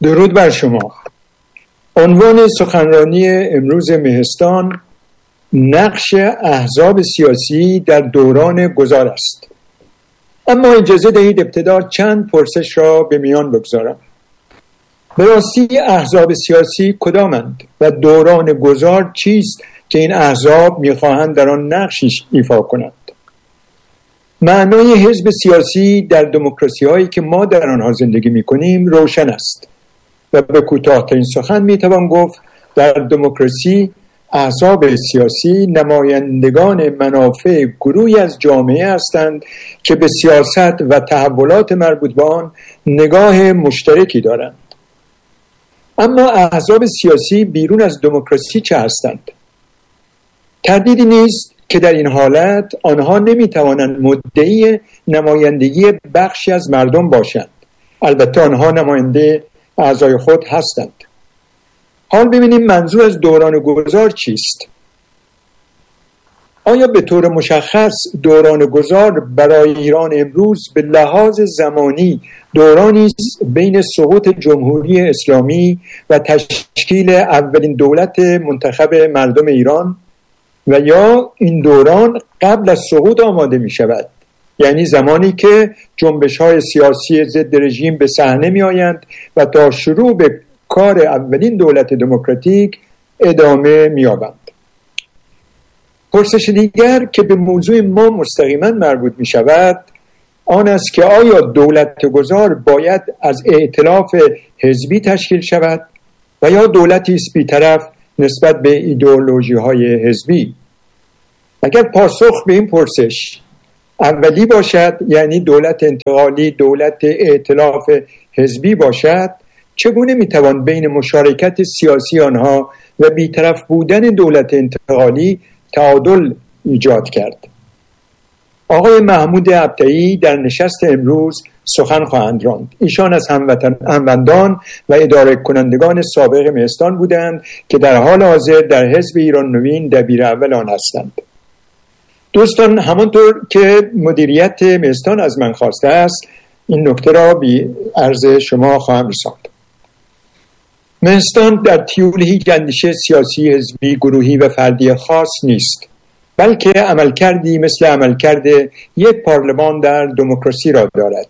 درود بر شما. عنوان سخنرانی امروز مهستان نقش احزاب سیاسی در دوران گذار است. اما اجازه دهید ابتدا چند پرسش را به میان بگذارم. به راستی احزاب سیاسی کدامند و دوران گذار چیست که این احزاب می‌خواهند در آن نقشی ایفا کنند؟ معنای حزب سیاسی در دموکراسی‌هایی که ما در آنها زندگی می‌کنیم روشن است و به کوتاه‌ترین سخن می‌توان گفت در دموکراسی احزاب سیاسی نمایندگان منافع گروهی از جامعه هستند که به سیاست و تحولات مربوط به آن نگاه مشترکی دارند. اما احزاب سیاسی بیرون از دموکراسی چه هستند؟ تردیدی نیست که در این حالت آنها نمی‌توانند مدعی نمایندگی بخشی از مردم باشند. البته آنها نماینده اعضای خود هستند. حال ببینیم منظور از دوران گذار چیست؟ آیا به طور مشخص دوران گذار برای ایران امروز به لحاظ زمانی دورانی است بین سقوط جمهوری اسلامی و تشکیل اولین دولت منتخب مردم ایران و یا این دوران قبل از سقوط آماده می شود؟ یعنی زمانی که جنبش‌های سیاسی ضد رژیم به صحنه می‌آیند و تا شروع به کار اولین دولت دموکراتیک ادامه می‌یابند. پرسش دیگر که به موضوع ما مستقیما مربوط می‌شود آن است که آیا دولت گذار باید از ائتلاف حزبی تشکیل شود و یا دولتی است بی‌طرف نسبت به ایدئولوژی‌های حزبی؟ اگر پاسخ به این پرسش اولی باشد، یعنی دولت انتقالی دولت ائتلاف حزبی باشد، چگونه میتوان بین مشارکت سیاسی آنها و بی‌طرف بودن دولت انتقالی تعادل ایجاد کرد؟ آقای محمود ابطحی در نشست امروز سخن خواهند راند. ایشان از هموطنان و اداره کنندگان سابق مهستان بودند که در حال حاضر در حزب ایران نوین دبیر اول آن هستند. دوستان، همانطور که مدیریت مهستان از من خواسته است این نکته را بی عرض شما خواهم رساند. مهستان در طیول هیچ اندیشه سیاسی حزبی گروهی و فردی خاص نیست، بلکه عملکردی مثل عملکرد یک پارلمان در دموکراسی را دارد.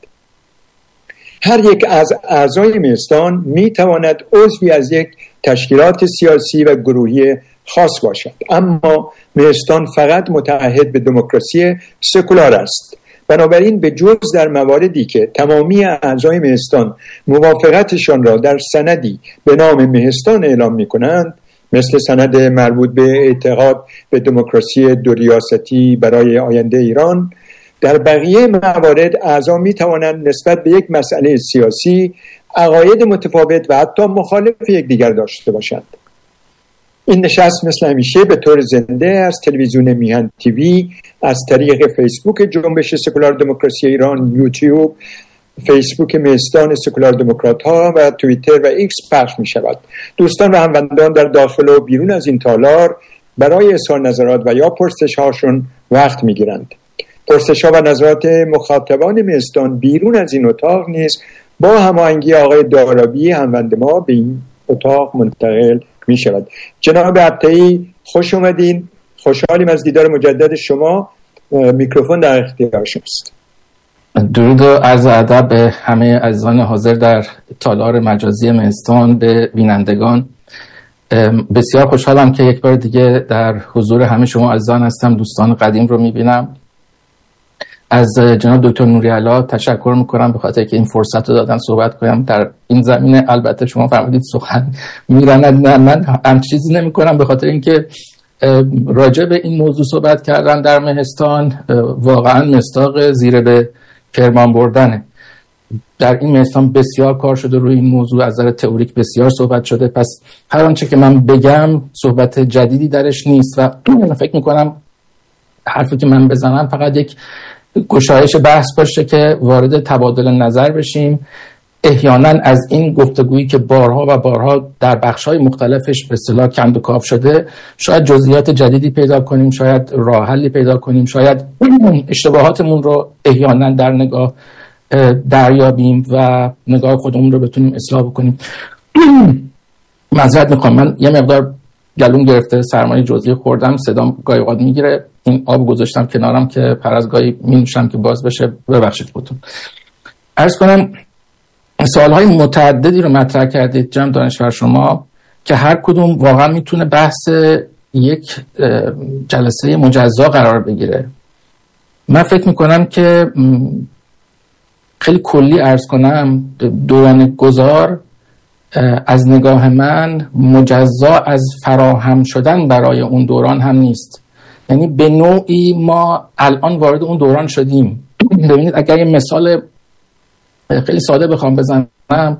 هر یک از اعضای مهستان می تواند عضوی از یک تشکیلات سیاسی و گروهی خاص باشد، اما مهستان فقط متعهد به دموکراسی سکولار است. بنابراین به جز در مواردی که تمامی اعضای مهستان موافقتشان را در سندی به نام مهستان اعلام می کنند، مثل سند مربوط به اعتقاد به دموکراسی دو ریاستی برای آینده ایران، در بقیه موارد اعضا می توانند نسبت به یک مسئله سیاسی عقاید متفاوت و حتی مخالف یکدیگر داشته باشند. این نشست مثل همیشه به طور زنده از تلویزیون میهن تیوی، از طریق فیسبوک جنبش سکولار دموکراسی ایران، یوتیوب، فیسبوک مهستان سکولار دموکرات ها و توییتر و ایکس پخش می شود. دوستان و هموطنان در داخل و بیرون از این تالار برای اظهار نظرات و یا پرسش هاشون وقت می گیرند. پرسش ها و نظرات مخاطبان مهستان بیرون از این اتاق نیز با هماهنگی آقای دارابی هموند ما به این اتاق منتقل می شود. جناب ابطحی خوش اومدین. خوشحالیم از دیدار مجدد شما. میکروفون در اختیار شماست. درود و عرض ادب به همه عزیزان حاضر در تالار مجازی مهستان، به بینندگان. بسیار خوشحالم که یک بار دیگه در حضور همه شما عزیزان هستم. دوستان قدیم رو میبینم. از جناب دکتر نوری‌علا تشکر میکنم به خاطر که این فرصت رو دادن صحبت کنم در این زمینه. البته شما فرمودید سخن میرند، نه من هم چیزی نمی کنم، به خاطر اینکه راجع به این موضوع صحبت کردن در مهستان واقعا مصداق زیر به کرمان بردنه. در این مهستان بسیار کار شده روی این موضوع، از نظر تئوریک بسیار صحبت شده، پس هر آنچه که من بگم صحبت جدیدی درش نیست و فکر میکنم حرفی که من بزنم فقط یک گشایش بحث باشه که وارد تبادل نظر بشیم. احیانا از این گفتگویی که بارها و بارها در بخش‌های مختلفش به اصطلاح کند و کاو شده، شاید جزئیات جدیدی پیدا کنیم، شاید راه حلی پیدا کنیم، شاید اشتباهاتمون رو احیانا در نگاه دریابیم و نگاه خودمون رو بتونیم اصلاح بکنیم. معذرت میخوام، من یه مقدار گلوم گرفته، سرمای جزئی خوردم، صدام گاهی اوقات میگیره. این آب گذاشتم کنارم که پر از گاهی مینوشم که باز بشه، ببخشید خودتون. عرض کنم سوالهای متعددی رو مطرح کردید جناب دانشور شما که هر کدوم واقعا میتونه بحث یک جلسه مجزا قرار بگیره. من فکر میکنم که خیلی کلی عرض کنم، دوران گذار از نگاه من مجزا از فراهم شدن برای اون دوران هم نیست. یعنی به نوعی ما الان وارد اون دوران شدیم. ببینید اگر یه مثال خیلی ساده بخوام بزنم،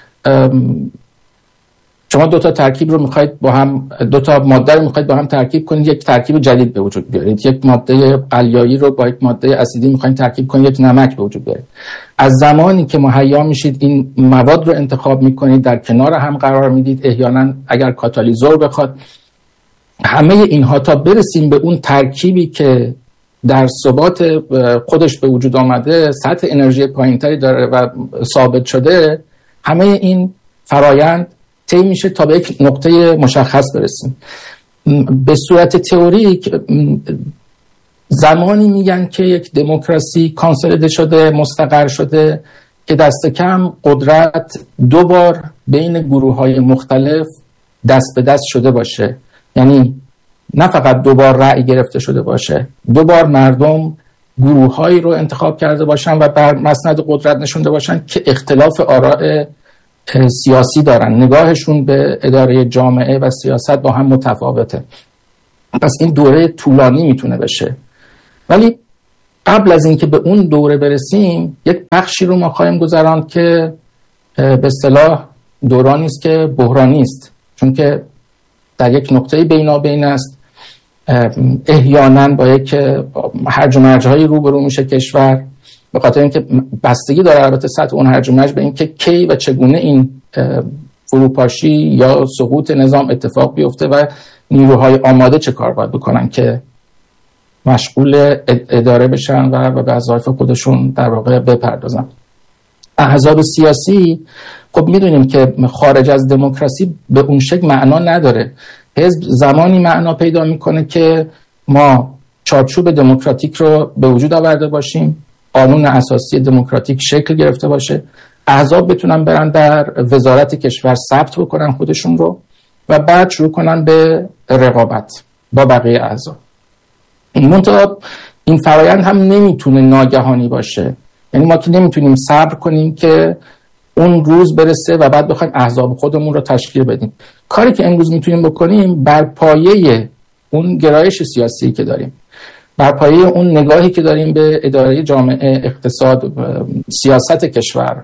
شما دو تا ترکیب رو میخواید با هم، دو تا ماده رو میخواید با هم ترکیب کنید، یک ترکیب جدید به وجود بیارید. یک ماده قلیایی رو با یک ماده اسیدی میخواید ترکیب کنید، یک نمک به وجود بیارید. از زمانی که مهیا میشید این مواد رو انتخاب میکنید، در کنار هم قرار میدید، احیانا اگر کاتالیزور بخواد، همه اینها تا برسیم به اون ترکیبی که در ثبات خودش به وجود آمده، سطح انرژی پایینتری داره و ثابت شده، همه این فرایند طی میشه تا به یک نقطه مشخص برسیم. به صورت تئوریک زمانی میگن که یک دموکراسی کانسولیده شده، مستقر شده که دست کم قدرت دو بار بین گروه‌های مختلف دست به دست شده باشه. یعنی نه فقط دو بار رأی گرفته شده باشه، دو بار مردم گروه‌هایی رو انتخاب کرده باشن و بر مسند قدرت نشونده باشن که اختلاف آراء سیاسی دارن، نگاهشون به اداره جامعه و سیاست با هم متفاوته. پس این دوره طولانی میتونه بشه، ولی قبل از اینکه به اون دوره برسیم یک بخشی رو ما خواهیم گذراند که به اصطلاح دورانی است که بحرانی است، چون که در یک نقطه بینابین است. احیانا با یک هرج و مرج‌هایی روبرو میشه کشور، به خاطر اینکه بستگی داره البته سطح اون هرج و مرج به اینکه کی و چگونه این فروپاشی یا سقوط نظام اتفاق بیفته و نیروهای آماده چه کار باید بکنن که مشغول اداره بشن و به وظایف خودشون در واقع بپردازن. احزاب سیاسی خب میدونیم که خارج از دموکراسی به اون شکل معنا نداره. حزب زمانی معنا پیدا میکنه که ما چارچوب دموکراتیک رو به وجود آورده باشیم، قانون اساسی دموکراتیک شکل گرفته باشه، احزاب بتونن برن در وزارت کشور ثبت بکنن خودشون رو و بعد شروع کنن به رقابت با بقیه احزاب. منتها این فرایند هم نمیتونه ناگهانی باشه. یعنی ما که نمیتونیم صبر کنیم که اون روز برسه و بعد بخوایم احزاب خودمون رو تشکیل بدیم. کاری که امروز میتونیم بکنیم بر پایه اون گرایش سیاسی که داریم، بر پایه اون نگاهی که داریم به اداره جامعه، اقتصاد، سیاست کشور،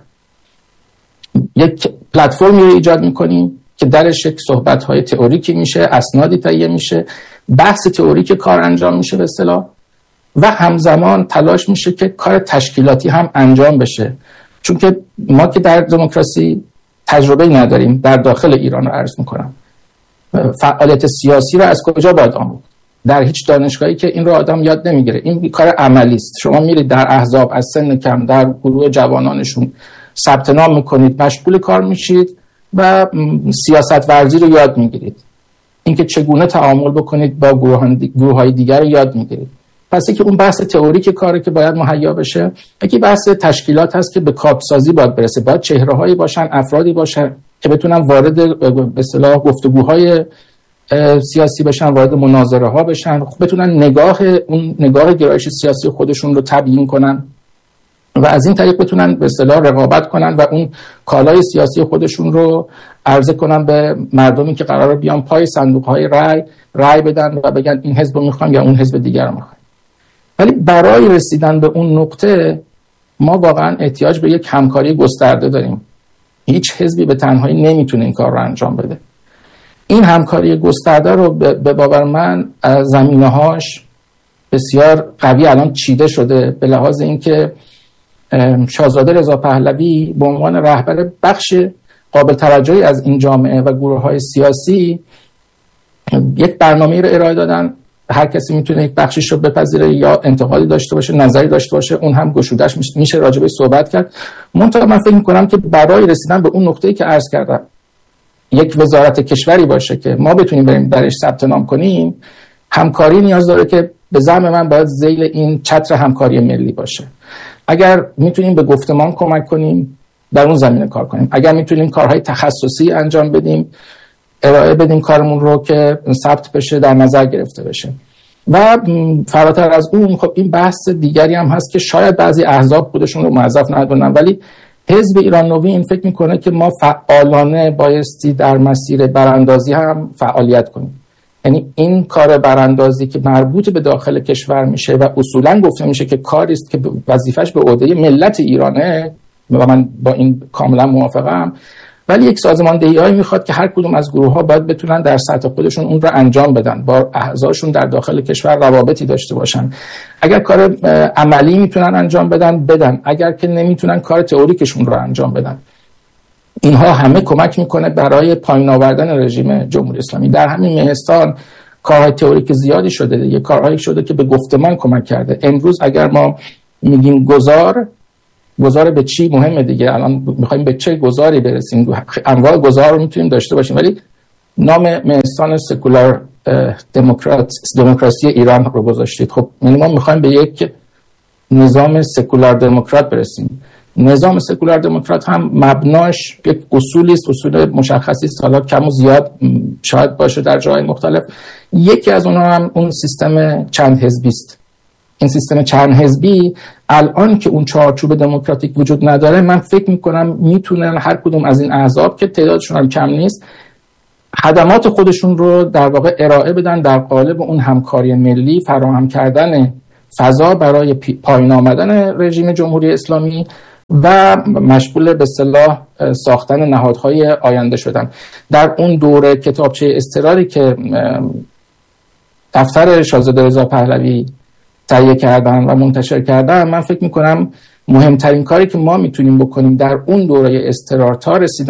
یک پلتفرمی رو ایجاد میکنیم که درش یک صحبت‌های تئوریکی میشه، اسنادی تهیه میشه، بحث تئوریک کار انجام میشه به اصطلاح، و همزمان تلاش میشه که کار تشکیلاتی هم انجام بشه. چون که ما که در دموکراسی تجربه نداریم، در داخل ایران رو عرض میکنم، فعالیت سیاسی رو از کجا باید آموخت؟ در هیچ دانشگاهی که این رو آدم یاد نمیگیره. این کار عملی است. شما میرید در احزاب از سن کم در گروه جوانانشون ثبت نام میکنید، مشغول کار میشید و سیاست ورزی رو یاد میگیرید. اینکه چگونه تعامل بکنید با گروه‌های دیگر رو یاد میگیرید. پس که اون بحث تئوریک کاری که باید مهیا بشه، یکی بحث تشکیلات هست که به کادسازی باید برسه. باید چهره‌هایی باشن، افرادی باشن که بتونن وارد به اصطلاح گفتگوهای سیاسی بشن، وارد مناظره ها بشن، بتونن نگاه گرایش سیاسی خودشون رو تبیین کنن و از این طریق بتونن به اصطلاح رقابت کنن و اون کالای سیاسی خودشون رو عرضه کنن به مردمی که قراره بیان پای صندوق‌های رای بدن و بگن این حزب رو می‌خوام یا اون حزب دیگر رو می‌خوام. ولی برای رسیدن به اون نقطه ما واقعا احتیاج به یک همکاری گسترده داریم. هیچ حزبی به تنهایی نمیتونه این کار رو انجام بده. این همکاری گسترده رو به باور من زمینه‌هاش بسیار قوی الان چیده شده، به لحاظ اینکه شاهزاده رضا پهلوی به عنوان رهبر بخش قابل توجهی از این جامعه و گروه‌های سیاسی یک برنامه رو ارائه دادن هر کسی میتونه یک بخشیش رو بپذیره یا انتقادی داشته باشه، نظری داشته باشه، اون هم گشودش میشه راجبش صحبت کرد. منتها من فکر میکنم که برای رسیدن به اون نقطه‌ای که عرض کردم، یک وزارت کشوری باشه که ما بتونیم بریم درش ثبت نام کنیم، همکاری نیاز داره که به زعم من باید ذیل این چتر همکاری ملی باشه. اگر میتونیم به گفتمان کمک کنیم، در اون زمینه کار کنیم. اگر میتونیم کارهای تخصصی انجام بدیم، ارائه بدیم کارمون رو که ثبت بشه، در نظر گرفته بشه. و فراتر از اون خب این بحث دیگری هم هست که شاید بعضی احزاب خودشون رو موظف ندونن، ولی حزب ایران نوین فکر میکنه که ما فعالانه بایستی در مسیر براندازی هم فعالیت کنیم. یعنی این کار براندازی که مربوط به داخل کشور میشه و اصولا گفته میشه که کاری است که وظیفش به عهده ملت ایرانه و من با این کاملا موافقم، ولی یک سازماندهی‌ای میخواد که هر کدوم از گروه‌ها باید بتونن در سطح خودشون اون رو انجام بدن، با اعضاشون در داخل کشور روابطی داشته باشن. اگر کار عملی میتونن انجام بدن، اگر که نمیتونن کار تئوریکشون رو انجام بدن. اینها همه کمک میکنه برای پایین آوردن رژیم جمهوری اسلامی. در همین مهستان کارهای تئوریک زیادی شده دیگه، کارهایی شده که به گفتمان کمک کرده. امروز اگر ما میگیم گذار به چی مهمه دیگه، الان میخوایم به چه گذاری برسیم، انواع گذار رو میتونیم داشته باشیم، ولی نام مهستان سکولار دموکراسی ایران رو گذاشتید. خب یعنی ما میخوایم به یک نظام سکولار دموکرات برسیم. نظام سکولار دموکرات هم مبناش یک اصولی است، اصول مشخصی است، حالا کم و زیاد شاید باشه در جای مختلف. یکی از اونها هم اون سیستم چند حزبی است. این سیستم چند حزبی الان که اون چارچوب دموکراتیک وجود نداره، من فکر میکنم میتونن هر کدوم از این احزاب که تعدادشون هم کم نیست خدمات خودشون رو در واقع ارائه بدن در قالب اون همکاری ملی، فراهم کردن فضا برای پایین آمدن رژیم جمهوری اسلامی و مشغول به اصطلاح ساختن نهادهای آینده شدن. در اون دوره کتابچه اضطراری که دفتر شاهزاده رضا پهلوی تهیه کردن و منتشر کردن، من فکر میکنم مهمترین کاری که ما میتونیم بکنیم در اون دوره اضطرار تا رسیدن